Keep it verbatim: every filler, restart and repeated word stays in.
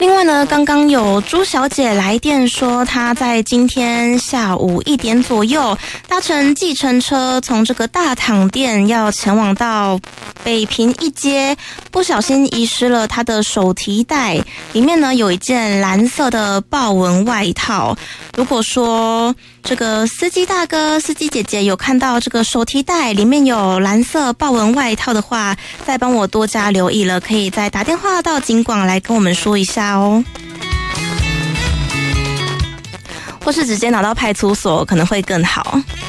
另外呢，刚刚有朱小姐来电说，她在今天下午一点左右搭乘计程车从这个大躺店要前往到北平一街，不小心遗失了她的手提袋，里面呢有一件蓝色的豹纹外套。如果说这个司机大哥、司机姐姐有看到这个手提袋里面有蓝色豹纹外套的话，再帮我多加留意了，可以再打电话到警广来跟我们说一下哦，或是直接拿到派出所可能会更好。